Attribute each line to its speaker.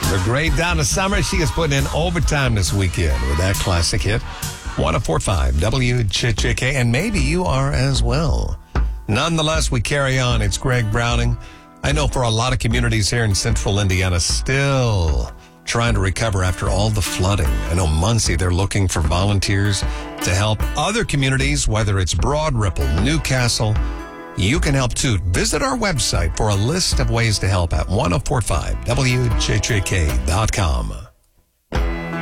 Speaker 1: The great Donna Summer, she is putting in overtime this weekend with that classic hit. 104.5 WCHK, and maybe you are as well. Nonetheless, we carry on. It's Greg Browning. I know for a lot of communities here in central Indiana, still trying to recover after all the flooding. I know Muncie, they're looking for volunteers to help other communities, whether it's Broad Ripple, Newcastle. You can help too. Visit our website for a list of ways to help at 1045WJJK.com.